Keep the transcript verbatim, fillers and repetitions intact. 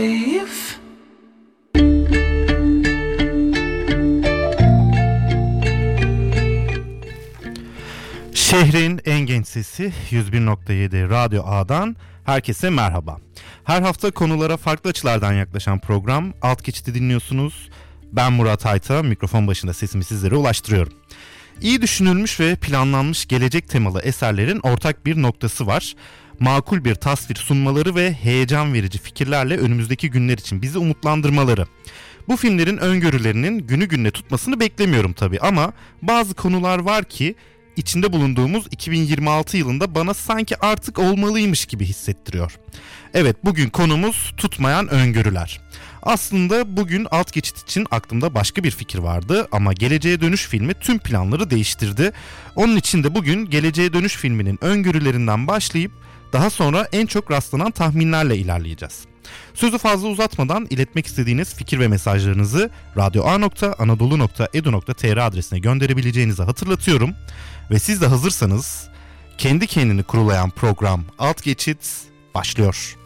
Şehrin en genç sesi yüz bir nokta yedi Radyo A'dan herkese merhaba. Her hafta konulara farklı açılardan yaklaşan program Alt Geçit'i dinliyorsunuz. Ben Murat Ayta, mikrofon başında sesimi sizlere ulaştırıyorum. İyi düşünülmüş ve planlanmış gelecek temalı eserlerin ortak bir noktası var. Makul bir tasvir sunmaları ve heyecan verici fikirlerle önümüzdeki günler için bizi umutlandırmaları. Bu filmlerin öngörülerinin günü gününe tutmasını beklemiyorum tabii ama bazı konular var ki içinde bulunduğumuz iki bin yirmi altı yılında bana sanki artık olmalıymış gibi hissettiriyor. Evet, bugün konumuz tutmayan öngörüler. Aslında bugün Alt Geçit için aklımda başka bir fikir vardı ama Geleceğe Dönüş filmi tüm planları değiştirdi. Onun için de bugün Geleceğe Dönüş filminin öngörülerinden başlayıp daha sonra en çok rastlanan tahminlerle ilerleyeceğiz. Sözü fazla uzatmadan iletmek istediğiniz fikir ve mesajlarınızı radyoa nokta anadolu nokta edu nokta tr adresine gönderebileceğinizi hatırlatıyorum. Ve siz de hazırsanız kendi kendini kurulayan program Alt Geçit başlıyor.